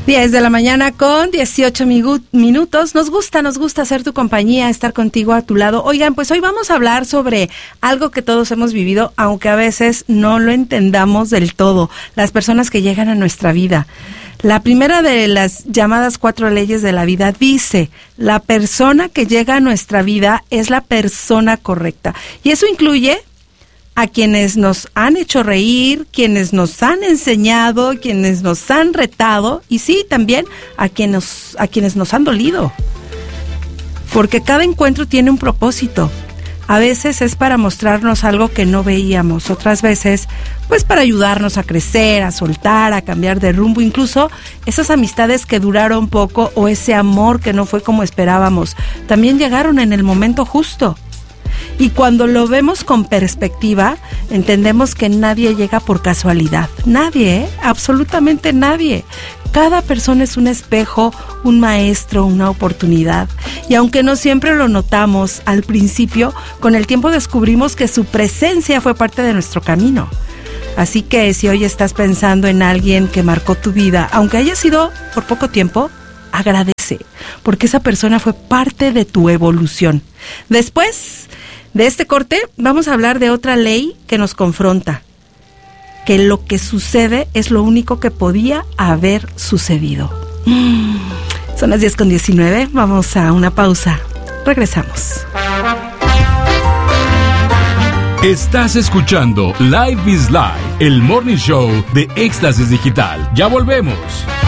10 de la mañana con 18 minutos. Nos gusta hacer tu compañía, estar contigo a tu lado. Oigan, pues hoy vamos a hablar sobre algo que todos hemos vivido, aunque a veces no lo entendamos del todo. Las personas que llegan a nuestra vida. La primera de las llamadas 4 leyes de la vida dice: la persona que llega a nuestra vida es la persona correcta. Y eso incluye a quienes nos han hecho reír, quienes nos han enseñado, quienes nos han retado, y sí, también a quienes nos han dolido. Porque cada encuentro tiene un propósito. A veces es para mostrarnos algo que no veíamos, otras veces pues para ayudarnos a crecer, a soltar, a cambiar de rumbo, incluso esas amistades que duraron poco o ese amor que no fue como esperábamos, también llegaron en el momento justo. Y cuando lo vemos con perspectiva, entendemos que nadie llega por casualidad. Nadie, absolutamente nadie. Cada persona es un espejo, un maestro, una oportunidad. Y aunque no siempre lo notamos al principio, con el tiempo descubrimos que su presencia fue parte de nuestro camino. Así que si hoy estás pensando en alguien que marcó tu vida, aunque haya sido por poco tiempo, agradece, porque esa persona fue parte de tu evolución. Después de este corte, vamos a hablar de otra ley que nos confronta, que lo que sucede es lo único que podía haber sucedido. Son las 10:19, vamos a una pausa. Regresamos. Estás escuchando Live is Live, el morning show de Éxtasis Digital. Ya volvemos.